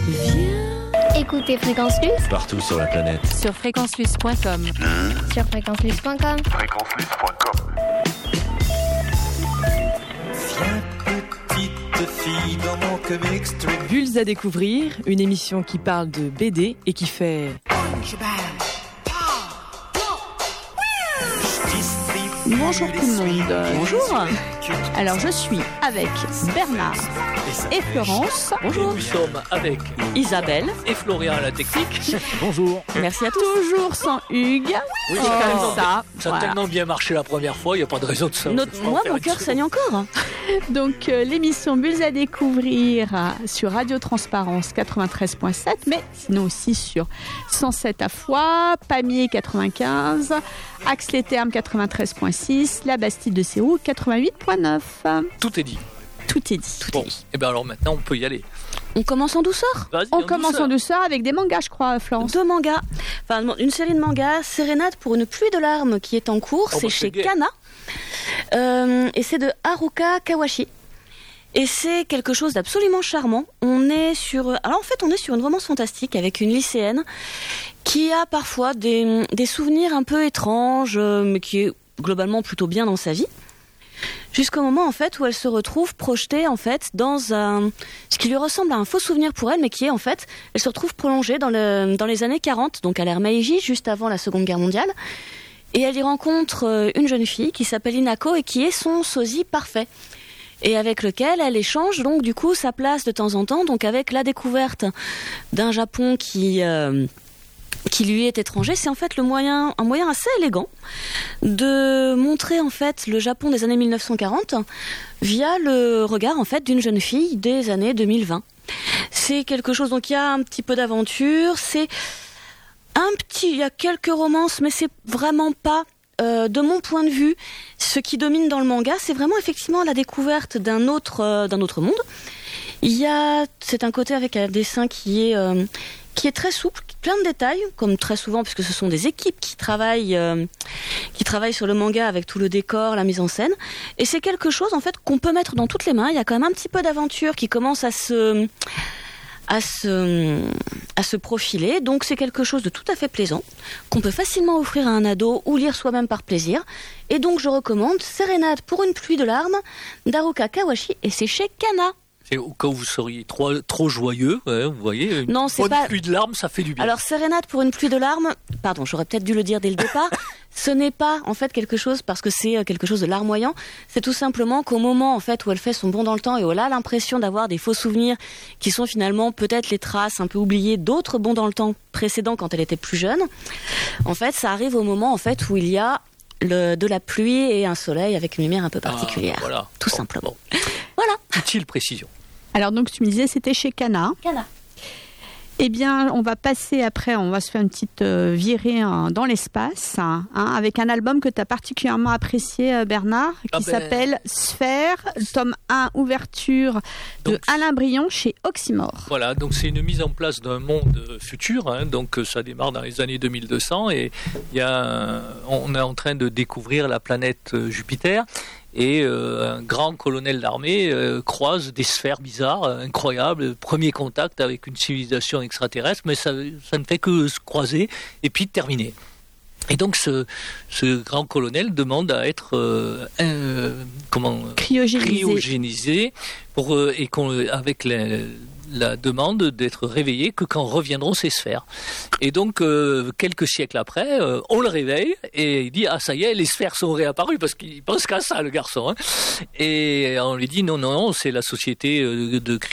Viens écouter Fréquence Luce partout sur la planète. Sur fréquenceluce.com. Sur fréquenceluce.com. Fréquenceluce.com. Viens petite fille dans mon comic strip. Bulles à découvrir, une émission qui parle de BD et qui fait... Bonjour tout le monde. Bonjour. Alors je suis avec Bernard et Florence. Bonjour. Et nous sommes avec Isabelle et Florian à la technique. Bonjour. Merci à tous. Toujours sans Hugues. Oui, ça a tellement bien marché la première fois, il n'y a pas de raison de ça. Moi, mon cœur saigne encore. Donc l'émission Bulles à découvrir sur Radio Transparence 93.7, mais sinon aussi sur 107 à Foix, Pamiers 95, Axe-les-Thermes 93.6, La Bastide de Sérou 88.9. Tout est dit. Tout est dit. Bon, et bien alors maintenant on peut y aller. On commence en douceur. Vas-y, On commence en douceur avec des mangas, je crois, Florence. Deux mangas. Enfin, une série de mangas. Sérénade pour une pluie de larmes qui est en cours. C'est chez Kana. Et c'est de Haruka Kawashi. Et c'est quelque chose d'absolument charmant. On est sur une romance fantastique avec une lycéenne qui a parfois des souvenirs un peu étranges, mais qui est globalement plutôt bien dans sa vie. Jusqu'au moment en fait où elle se retrouve projetée en fait dans ce qui lui ressemble à un faux souvenir pour elle, mais qui est en fait, elle se retrouve prolongée dans les années 40, donc à l'ère Meiji, juste avant la Seconde Guerre mondiale. Et elle y rencontre une jeune fille qui s'appelle Inako et qui est son sosie parfait. Et avec lequel elle échange donc du coup sa place de temps en temps, donc avec la découverte d'un Japon qui lui est étranger. C'est en fait un moyen assez élégant de montrer en fait le Japon des années 1940 via le regard en fait d'une jeune fille des années 2020. C'est quelque chose, donc il y a un petit peu d'aventure, il y a quelques romances, mais c'est vraiment pas de mon point de vue, ce qui domine dans le manga, c'est vraiment effectivement la découverte d'un autre monde. C'est un côté avec un dessin qui est très souple, plein de détails, comme très souvent, puisque ce sont des équipes qui travaillent sur le manga avec tout le décor, la mise en scène. Et c'est quelque chose en fait qu'on peut mettre dans toutes les mains. Il y a quand même un petit peu d'aventure qui commence à se profiler, donc c'est quelque chose de tout à fait plaisant qu'on peut facilement offrir à un ado ou lire soi-même par plaisir. Et donc je recommande Sérénade pour une pluie de larmes d'Haruka Kawashi, et c'est chez Kana. Et au cas où vous seriez trop joyeux, vous voyez, une pluie de larmes, ça fait du bien. Alors Sérénade pour une pluie de larmes, pardon, j'aurais peut-être dû le dire dès le départ, ce n'est pas en fait quelque chose parce que c'est quelque chose de larmoyant, c'est tout simplement qu'au moment en fait où elle fait son bond dans le temps et où elle a l'impression d'avoir des faux souvenirs qui sont finalement peut-être les traces un peu oubliées d'autres bonds dans le temps précédents quand elle était plus jeune, en fait ça arrive au moment en fait où il y a de la pluie et un soleil avec une lumière un peu particulière. Voilà. Tout simplement. Bon. Voilà. Utile précision. Alors donc tu me disais c'était chez Kana. Kana. Eh bien, on va se faire une petite virée dans l'espace, avec un album que tu as particulièrement apprécié, Bernard, qui s'appelle Sphère, tome 1, ouverture de Alain Brion chez Oxymore. Voilà, donc c'est une mise en place d'un monde futur, donc ça démarre dans les années 2200 et on est en train de découvrir la planète Jupiter. Et un grand colonel d'armée croise des sphères bizarres, incroyables, premier contact avec une civilisation extraterrestre, mais ça ne fait que se croiser et puis terminer. Et donc ce grand colonel demande à être cryogénisé avec la demande d'être réveillé que quand reviendront ces sphères. Et donc, quelques siècles après, on le réveille et il dit « Ah, ça y est, les sphères sont réapparues » parce qu'il pense qu'à ça, le garçon. Et on lui dit « Non, c'est la société de